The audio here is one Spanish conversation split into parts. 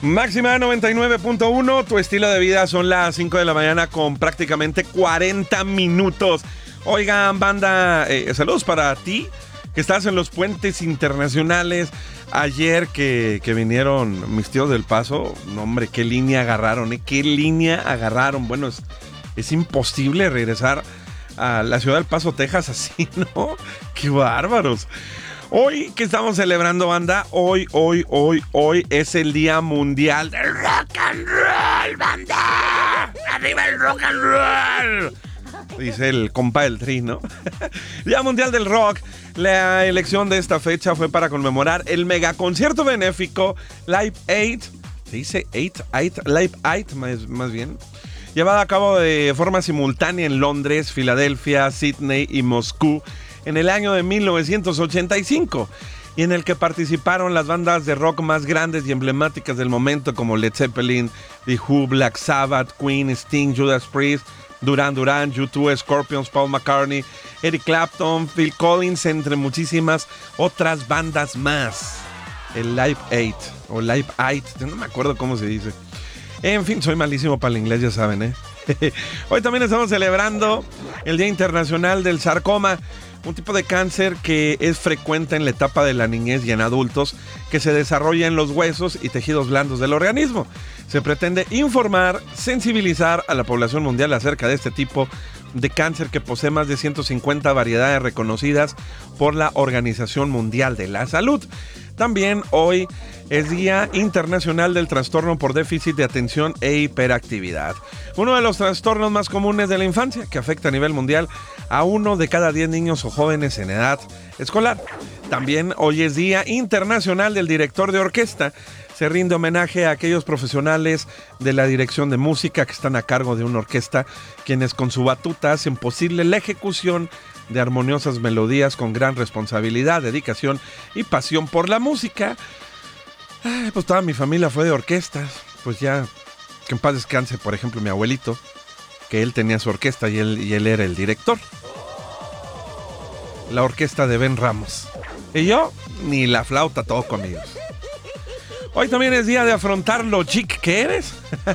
Máxima 99.1, tu estilo de vida. Son las 5 de la mañana con prácticamente 40 minutos. Oigan, banda, saludos para ti que estás en los puentes internacionales. Ayer que vinieron mis tíos del Paso, no hombre, qué línea agarraron, qué línea agarraron. Bueno, es imposible regresar a la ciudad del Paso, Texas, así, ¿no? ¡Qué bárbaros! Hoy que estamos celebrando, banda, hoy es el Día Mundial del Rock and Roll, banda. ¡Arriba el rock and roll! Dice el compa del Tri, ¿no? Día Mundial del Rock. La elección de esta fecha fue para conmemorar el megaconcierto benéfico Live Aid. ¿Se dice Live Aid más bien? Llevado a cabo de forma simultánea en Londres, Filadelfia, Sydney y Moscú en el año de 1985, y en el que participaron las bandas de rock más grandes y emblemáticas del momento como Led Zeppelin, The Who, Black Sabbath, Queen, Sting, Judas Priest, Duran Duran, U2, Scorpions, Paul McCartney, Eric Clapton, Phil Collins, entre muchísimas otras bandas más. El Live Aid, o Live Aid, no me acuerdo cómo se dice. En fin, soy malísimo para el inglés, ya saben, ¿eh? Hoy también estamos celebrando el Día Internacional del Sarcoma, un tipo de cáncer que es frecuente en la etapa de la niñez y en adultos, que se desarrolla en los huesos y tejidos blandos del organismo. Se pretende informar, sensibilizar a la población mundial acerca de este tipo de cáncer, que posee más de 150 variedades reconocidas por la Organización Mundial de la Salud. También hoy es Día Internacional del Trastorno por Déficit de Atención e Hiperactividad, uno de los trastornos más comunes de la infancia, que afecta a nivel mundial a 1 de cada 10 niños o jóvenes en edad escolar. También hoy es Día Internacional del Director de Orquesta. Se rinde homenaje a aquellos profesionales de la dirección de música que están a cargo de una orquesta, quienes con su batuta hacen posible la ejecución de armoniosas melodías con gran responsabilidad, dedicación y pasión por la música. Pues toda mi familia fue de orquestas. Pues ya, que en paz descanse, por ejemplo, mi abuelito, que él tenía su orquesta y él era el director. La orquesta de Ben Ramos. Y yo, ni la flauta toco, amigos. Hoy también es día de afrontar lo chic que eres.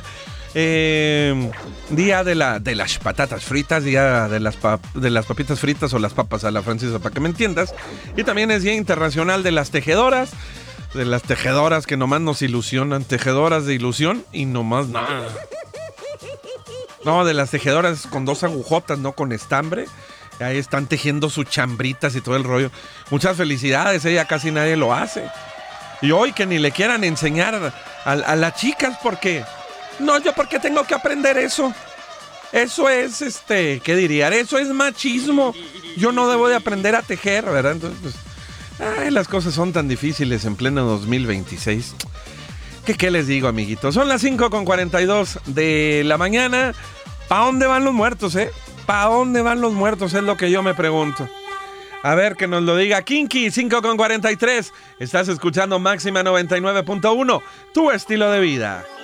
Día de las patatas fritas, día de las papitas fritas o las papas a la francesa, para que me entiendas. Y también es Día Internacional de las Tejedoras. De las tejedoras que nomás nos ilusionan. Tejedoras de ilusión y nomás nada. No, de las tejedoras con 2 agujotas, no con estambre. Ahí están tejiendo sus chambritas y todo el rollo. Muchas felicidades, ya casi nadie lo hace. Y hoy que ni le quieran enseñar a las chicas, porque no, yo porque tengo que aprender eso. Eso es, ¿qué diría? Eso es machismo. Yo no debo de aprender a tejer, ¿verdad? Entonces, pues, las cosas son tan difíciles en pleno 2026. ¿Qué les digo, amiguitos? Son las 5:42 de la mañana. ¿Pa' dónde van los muertos, ¿Pa' dónde van los muertos? Es lo que yo me pregunto. A ver, que nos lo diga Kinky, 5:43. Estás escuchando Máxima 99.1, tu estilo de vida.